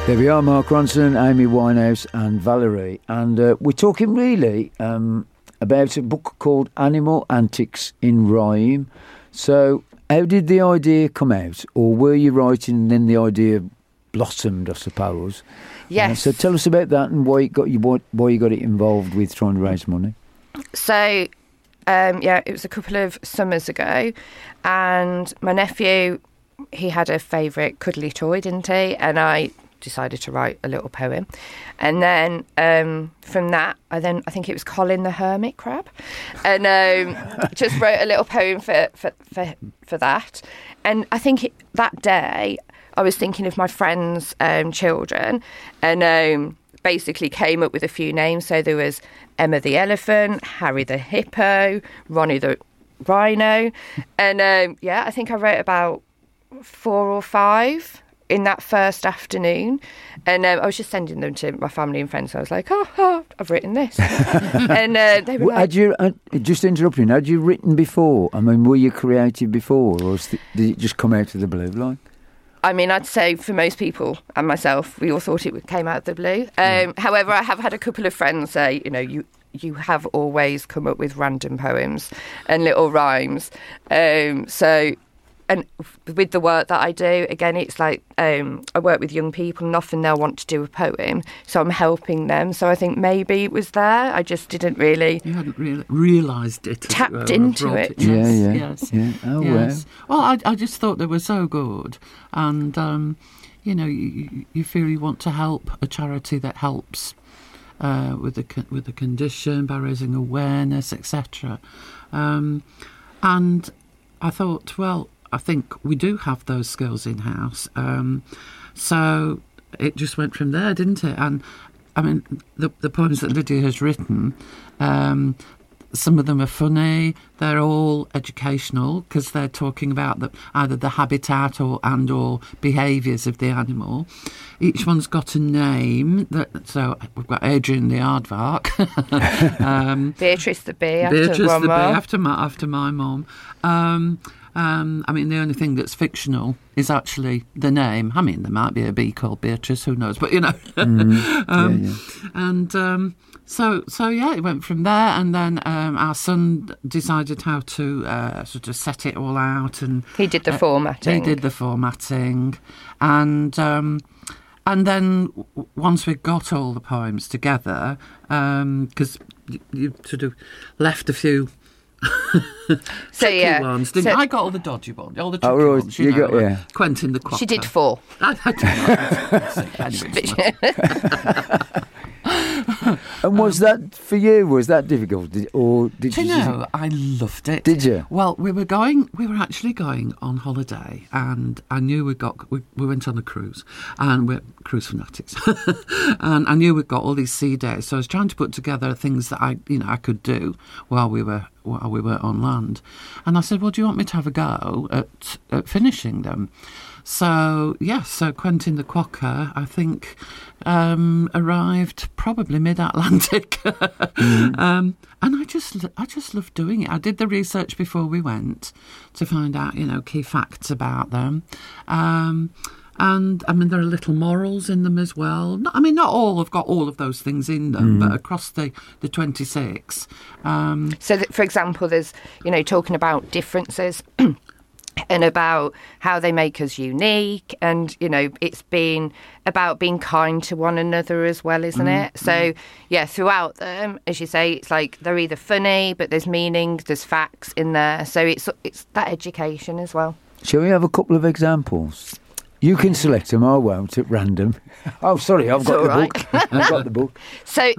There we are, Mark Ronson, Amy Winehouse and Valerie. And we're talking really about a book called Animal Antics in Rhyme. So how did the idea come out? Or were you writing and then the idea blossomed, I suppose? Yes. So tell us about that and why you got it involved with trying to raise money. So, it was a couple of summers ago, and my nephew, he had a favourite cuddly toy, didn't he? And I decided to write a little poem. And then from that, I think it was Colin the Hermit Crab, and just wrote a little poem for that. And I think that day, I was thinking of my friends' children, and basically came up with a few names. So there was Emma the Elephant, Harry the Hippo, Ronnie the Rhino. And I think I wrote about 4 or 5 in that first afternoon. And I was just sending them to my family and friends. So I was like, I've written this. And they were like... just interrupting, had you written before? I mean, were you creative before? Or did it just come out of the blue, like? I mean, I'd say for most people and myself, we all thought it came out of the blue. However, I have had a couple of friends say, you have always come up with random poems and little rhymes. And with the work that I do, again, it's like I work with young people and often they'll want to do a poem. So I'm helping them. So I think maybe it was there. I just didn't really... You hadn't realised it. Tapped into it. Yes. Yeah. Oh, yes. Well, I just thought they were so good. And, you feel you want to help a charity that helps with the condition by raising awareness, etc. And I thought, well, I think we do have those skills in-house. So it just went from there, didn't it? And, I mean, the poems that Lydia has written, some of them are funny. They're all educational because they're talking about either the habitat or behaviours of the animal. Each one's got a name. So we've got Adrian the aardvark. Beatrice the bee after my mum. I mean, the only thing that's fictional is actually the name. I mean, there might be a bee called Beatrice, who knows? But, And so it went from there. And then our son decided how to sort of set it all out. And he did the formatting. And then once we got all the poems together, because you sort of left a few... ones, didn't I? Got all the dodgy ones, all the tricky ones. Quentin the Quacker. She did 4. And was that for you? Was that difficult, did you know? I loved it. Did you? Well, we were actually going on holiday, and I knew we went on a cruise, and we're cruise fanatics, and I knew we'd got all these sea days. So I was trying to put together things that I could do while we were on land. And I said, well, do you want me to have a go at finishing them? So Quentin the Quacker, I think, arrived probably mid-Atlantic. And I just loved doing it. I did the research before we went to find out, key facts about them. And, I mean, there are little morals in them as well. Not all have got all of those things in them, but across the 26. So, for example, there's, talking about differences and about how they make us unique. And, it's been about being kind to one another as well, isn't it? So, throughout them, as you say, it's like they're either funny, but there's meaning, there's facts in there. So it's that education as well. Shall we have a couple of examples? You can select them, I won't, at random. Oh, sorry, I've got the book. I've got the book. So